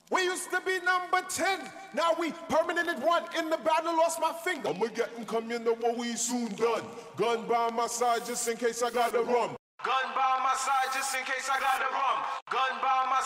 We used to be number 10. Now we permanent at 1. In the battle, lost my finger. I'ma get them, come, you know what we soon done. Gun by my side just in case I got the rum. Gun by my side just in case I got the rum. Gun by my